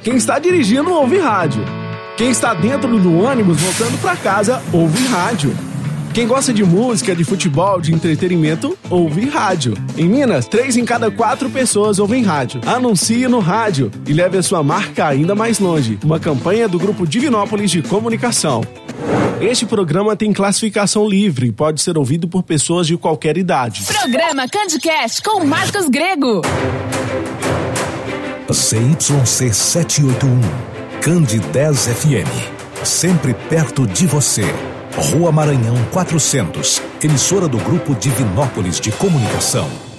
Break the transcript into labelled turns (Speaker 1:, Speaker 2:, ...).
Speaker 1: Quem está dirigindo ouve rádio. Quem está dentro do ônibus voltando para casa ouve rádio. Quem gosta de música, de futebol, de entretenimento, ouve rádio. Em Minas, 3 em cada 4 pessoas ouvem rádio. Anuncie no rádio e leve a sua marca ainda mais longe. Uma campanha do Grupo Divinópolis de Comunicação. Este programa tem classificação livre e pode ser ouvido por pessoas de qualquer idade.
Speaker 2: Programa CandiCast com Marcos Grego.
Speaker 3: CYC 781, Candi 10 FM. Sempre perto de você. Rua Maranhão 400, emissora do Grupo Divinópolis de Comunicação.